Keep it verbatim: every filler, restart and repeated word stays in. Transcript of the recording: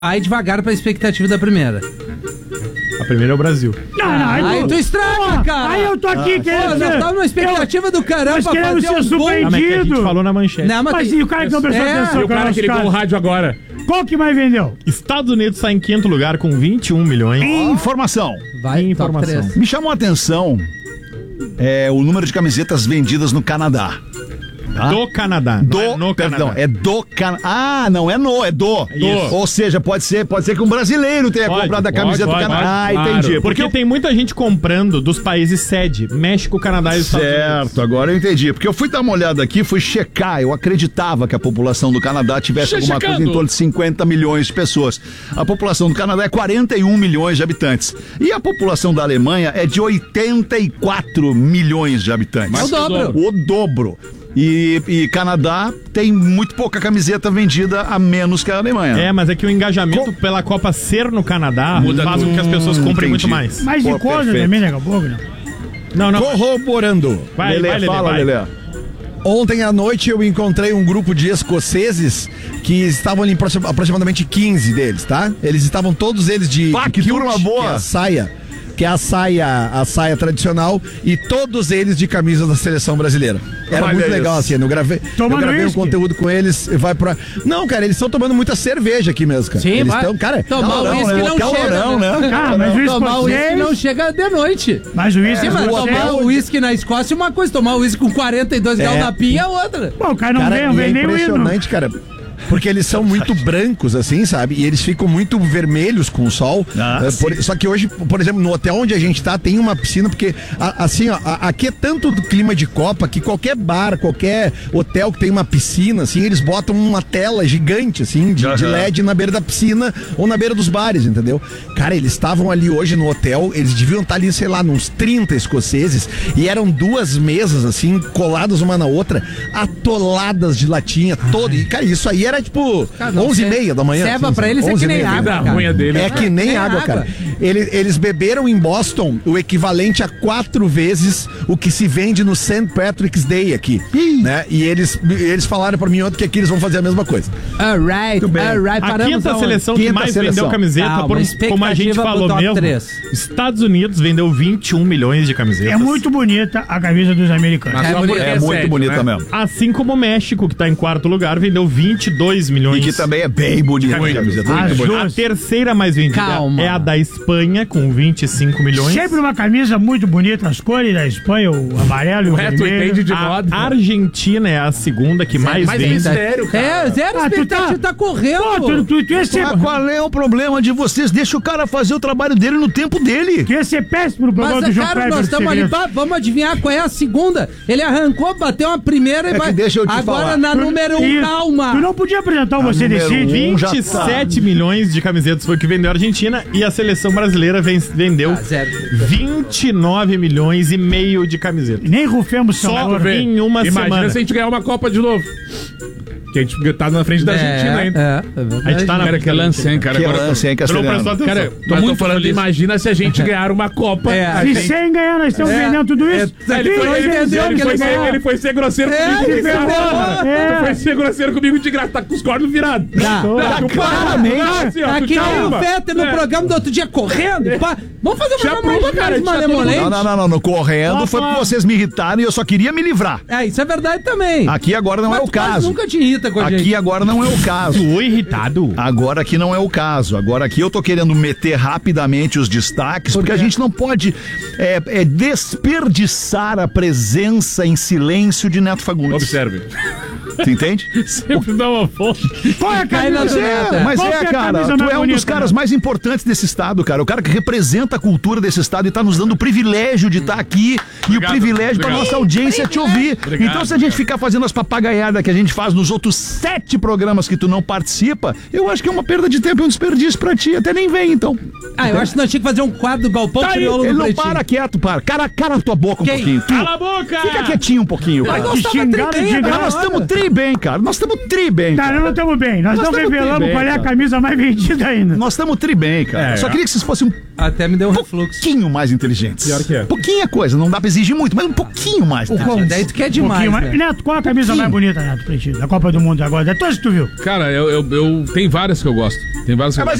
Aí devagar pra expectativa da primeira. A primeira é o Brasil. Não, não, aí, Aí tu, tu estraga, Pô, cara. Aí eu tô aqui Pô, querendo nós ser- estamos numa expectativa eu- do caramba nós pra queremos fazer ser um bom... Ah, mas é que a gente surpreendido. falou na manchete. Não, mas, Mas tem- e o cara que não prestou É, atenção? E o cara que ligou o rádio agora. Qual que mais vendeu? Estados Unidos está em quinto lugar com vinte e um milhões. Informação. Vai, Informação. top três. Me chamou a atenção é, o número de camisetas vendidas no Canadá. Tá? Do Canadá. Do, não é no perdão, Canadá. é do Canadá. Ah, não é no, é do. Isso. Ou seja, pode ser, pode ser que um brasileiro tenha Pode, comprado a pode, camiseta pode, do Canadá. pode, Ah, claro. entendi. Porque tem muita gente comprando dos países sede. México, Canadá e Estados Unidos. Certo, agora eu entendi. Porque eu fui dar uma olhada aqui, fui checar. Eu acreditava que a população do Canadá tivesse Che- alguma coisa checando. em torno de cinquenta milhões de pessoas. A população do Canadá é quarenta e um milhões de habitantes. E a população da Alemanha é de oitenta e quatro milhões de habitantes. É o dobro. O dobro. E, e Canadá tem muito pouca camiseta vendida a menos que a Alemanha. É, mas é que o engajamento pela Copa ser no Canadá Muda faz com tudo. que as pessoas comprem Entendi. muito mais. Mais de Pô, coisa perfeito. também, né, Gabogo? Não, não. Corroborando. Vai, Lelê, vai, Lelê, fala, vai. Lelê. Ontem à noite eu encontrei um grupo de escoceses que estavam ali aproxim- aproximadamente quinze deles, tá? Eles estavam todos eles de, Pá, de que turma boa. que é a saia, que é a saia, a saia tradicional, e todos eles de camisa da seleção brasileira. Era Olha muito isso. legal assim, eu gravei, eu Tomando gravei um uísque. conteúdo com eles, vai pra... Não, cara, eles estão tomando muita cerveja aqui mesmo, cara. Sim, eles vai. estão, cara, Tomar calorão, uísque né? não Calorão, chega, né? Ah, mas o Tomar uísque escocês... não chega de noite. Mas o uísque... Sim, mas escocês- tomar uísque na Escócia é uma coisa, tomar uísque com quarenta e dois graus na pia é outra. Pô, o cara não Cara, vem, não e vem é nem o hino. impressionante, cara. Porque eles são muito brancos, assim, sabe? E eles ficam muito vermelhos com o sol. Ah, É, por- só que hoje, por exemplo, no hotel onde a gente tá, tem uma piscina, porque a- assim, ó, a- aqui é tanto do clima de Copa que qualquer bar, qualquer hotel que tem uma piscina, assim, eles botam uma tela gigante, assim, de, de Aham. L E D na beira da piscina ou na beira dos bares, entendeu? Cara, eles estavam ali hoje no hotel, eles deviam estar ali, sei lá, uns trinta escoceses, e eram duas mesas, assim, coladas uma na outra, atoladas de latinha, todo. E, cara, isso aí era tipo Cara, não, onze e ce- meia da manhã. ceva assim, pra sabe? eles é que onze e nem meia. água, Da cara. runha dele. É que nem Nem água, água. cara. Eles, eles beberam em Boston o equivalente a quatro vezes o que se vende no Saint Patrick's Day aqui, né? E eles, eles falaram pra mim ontem que aqui eles vão fazer a mesma coisa. Alright, bem. alright, A paramos quinta aonde? seleção que Quinta mais seleção. vendeu camiseta, Calma, por, como a gente expectativa falou pro top mesmo, três. Estados Unidos vendeu vinte e um milhões de camisetas. É muito bonita a camisa dos americanos. Mas É só bonito. porque É muito sede, bonita né? mesmo. Assim como o México, que está em quarto lugar, vendeu vinte e dois milhões. E que também é bem bonita a Muito, camiseta. muito Muito bonita. A Justo. terceira mais vendida Calma. é a da Espanha, com vinte e cinco milhões. Sempre uma camisa muito bonita, as cores da Espanha, o amarelo e o O resto vermelho. entende de A moda. Argentina é a segunda que mais mas vende. mistério, cara. É, zero Ah, tu expectativa, tá- tá correndo. Pô, tu, tu, tu ia ser, Ah, qual é o problema de vocês? Deixa o cara fazer o trabalho dele no tempo dele. tu ia ser péssimo no programa do Mas, João cara, Kleber nós de estamos ali, segredo. pá, vamos adivinhar qual é a segunda. Ele arrancou, bateu uma primeira e É que vai. deixa eu te Agora falar. na número um, Isso. calma. Tu não podia apresentar o Você número Decide. um já vinte e sete milhões de camisetas foi o que vendeu a Argentina e a seleção brasileira ven- vendeu Ah, zero. vinte e nove milhões e meio de camisetas. Nem rufemos Só São vê. em uma Imagina semana. se a gente ganhar uma Copa de novo. Que a gente tá na frente da Argentina ainda. É, é verdade. A gente tá na Cara, que lance, hein, cara. Que Agora, lance, hein, Tu não Castelhano? prestou atenção. cara, Tô eu muito tô falando, feliz. imagina se a gente ganhar uma Copa. É, a E gente- sem ganhar, nós estamos É. vendendo tudo isso. É, ele, foi, Ele ele, vendeu ele que foi ele ser, ganhou. ele foi ser grosseiro É, comigo de ele graça. vendeu. É. Tu foi ser grosseiro comigo de graça, tá com os cornos virados. Tá. Tá, claramente. assim, ó, É tu que nem tchau, o mano. Fetter no É. programa do outro dia correndo. Pá. Vamos fazer um Já programa pronto, aí, cara, cara, de já todo malemolente. Não, não, não, não, no correndo foi porque vocês me irritaram e eu só queria me livrar. É, isso é verdade também. Aqui agora não Mas é o tu quase caso. nunca te irrita com a Aqui gente. agora não é o caso. Tô irritado. Agora aqui não é o caso. Agora aqui eu tô querendo meter rapidamente os destaques, porque a gente não pode é, é, desperdiçar a presença em silêncio de Neto Fagundes. Observe. Tu entende? Sempre dá uma fonte. Qual é a Cai na camisa? Mas é, Neto. mas Qual é, que é a cara. camisa Tu mais é um dos bonita, caras né? mais importantes desse estado, cara. O cara que representa a cultura desse estado e tá nos dando o privilégio de estar aqui e o Obrigado, privilégio pra obrigado. nossa audiência te ouvir. Obrigado, Então, se a gente ficar fazendo as papagaiadas que a gente faz nos outros sete programas que tu não participa, eu acho que é uma perda de tempo e um desperdício pra ti. Até nem vem, então. Ah, eu acho que nós tínhamos que fazer um quadro do Galpão Tá aí, Crioulo ele no não Pretinho. para quieto, para. Cara, cara a tua boca um Quem? pouquinho. Tu, Cala a boca! fica quietinho um pouquinho, cara. Mas nós Que tava xingado, tri bem, xingado. Cara, agora. nós estamos tri bem, cara. Nós estamos tri bem, Tá, cara. nós não estamos bem. Nós, Nós não tamo revelamos bem, qual é a cara. camisa mais vendida ainda. Nós estamos tri bem, cara. É, Só é. queria que vocês fossem um Até me deu um refluxo. pouquinho mais inteligentes. Pior que é. Pouquinha coisa, não dá pra exigir muito, mas um pouquinho mais. Ah, daí tu quer demais, Um pouquinho mais. né? Neto, qual a camisa mais bonita, Neto, pra ti? Da Copa do Mundo agora? É todas que tu viu. Cara, eu, eu, eu- tem várias que eu gosto. Tem várias que eu Mas